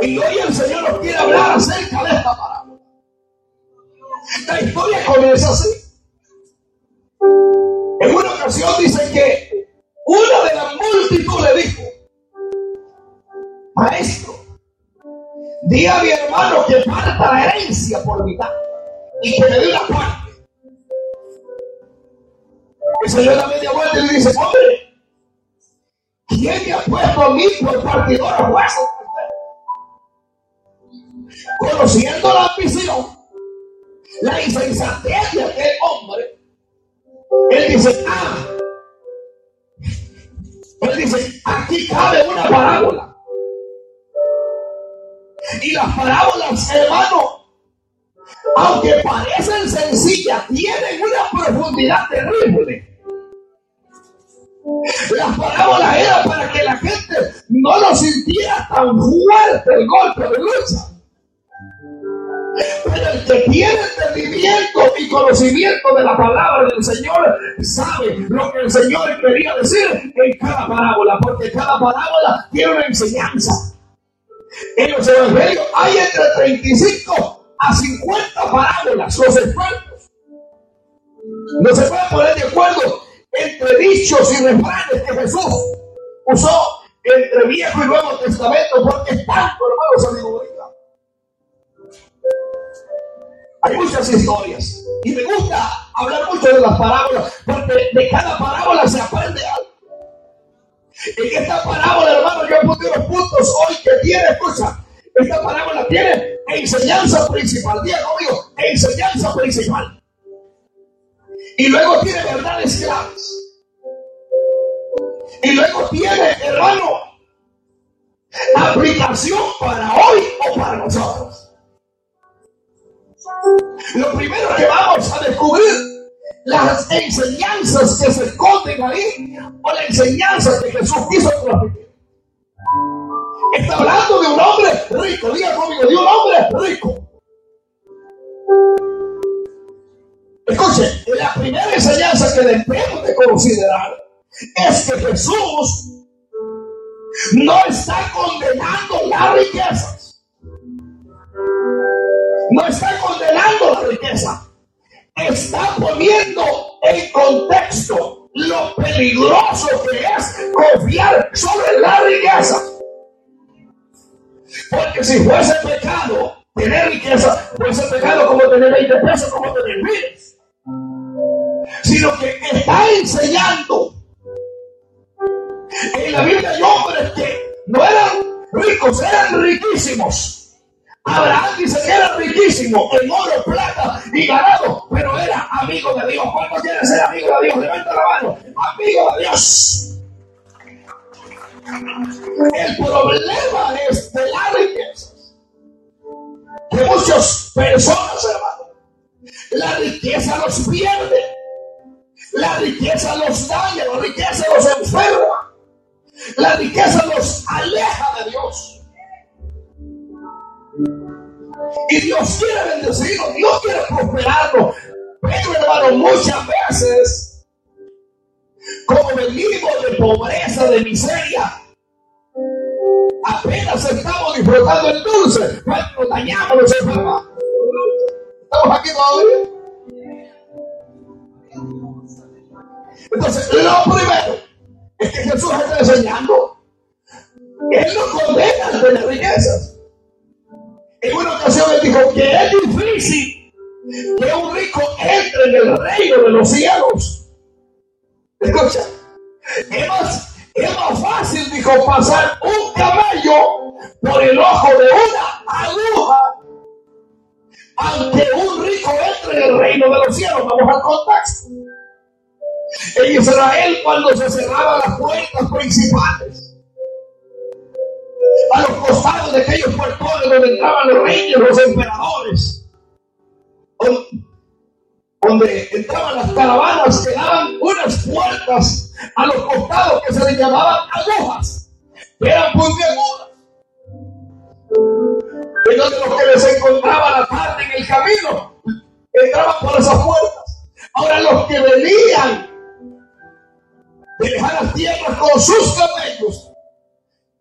Y hoy el Señor nos quiere hablar acerca de esta parábola. La historia comienza así. En una ocasión dice que una de las multitud le dijo: Maestro, di a mi hermano que parta la herencia por mitad y que me dé una parte. El Señor da media vuelta y le dice: hombre, ¿quién me ha puesto a mí por partidor o juez? Conociendo la ambición, la insensatez de aquel hombre, él dice, aquí cabe una parábola. Y las parábolas, hermano, aunque parecen sencillas, tienen una profundidad terrible. Las parábolas eran para que la gente no lo sintiera tan fuerte el golpe de lucha. Pero el que tiene entendimiento y conocimiento de la palabra del Señor sabe lo que el Señor quería decir en cada parábola, porque cada parábola tiene una enseñanza. En los evangelios hay entre 35 a 50 parábolas. Los expertos no se pueden poner de acuerdo entre dichos y refranes que Jesús usó entre Viejo y Nuevo Testamento, porque es tanto, hermanos, sabiduría. Hay muchas historias y me gusta hablar mucho de las parábolas, porque de cada parábola se aprende algo. En esta parábola, hermano, yo puse unos puntos hoy que tiene, escucha, esta parábola tiene enseñanza principal. Diga conmigo, enseñanza principal. Y luego tiene verdades claves. Y luego tiene, hermano, aplicación para hoy o para nosotros. Lo primero que vamos a descubrir, las enseñanzas que se esconden ahí, o la enseñanza que Jesús quiso transmitir. Está hablando de un hombre rico. Diga conmigo, de un hombre rico. Escuche, la primera enseñanza que debemos de considerar es que Jesús no está condenando las riquezas. No está condenando la riqueza. Está poniendo en contexto lo peligroso que es confiar sobre la riqueza. Porque si fuese pecado tener riqueza, fuese pecado como tener 20 pesos, como tener miles. Sino que está enseñando. En la Biblia hay hombres que no eran ricos, eran riquísimos. Abraham dice que era riquísimo en oro, plata y ganado, pero era amigo de Dios. ¿Cuántos quieren ser amigos de Dios? Levanta la mano. Amigo de Dios. El problema es de las riquezas, que muchas personas, hermano, la riqueza los pierde, la riqueza los daña, la riqueza los enferma, la riqueza los aleja de Dios. Y Dios quiere bendecirnos, Dios quiere prosperarnos. Pero, hermano, muchas veces, como venimos de pobreza, de miseria, apenas estamos disfrutando el dulce, cuando nos dañamos, nos enfermamos. ¿Estamos aquí todavía? Entonces, lo primero es que Jesús está enseñando. Él no condena a tener riquezas. En una ocasión él dijo que es difícil que un rico entre en el reino de los cielos. Escucha, es más fácil, dijo, pasar un camello por el ojo de una aguja, aunque un rico entre en el reino de los cielos. Vamos al contexto. En Israel, cuando se cerraban las puertas principales, a los costados de aquellos portones donde entraban los reyes, los emperadores, donde entraban las caravanas, quedaban unas puertas a los costados que se les llamaban agujas, que eran puntiagudas, en donde los que les encontraban la tarde en el camino entraban por esas puertas. Ahora los que venían de lejanas tierras con sus camellos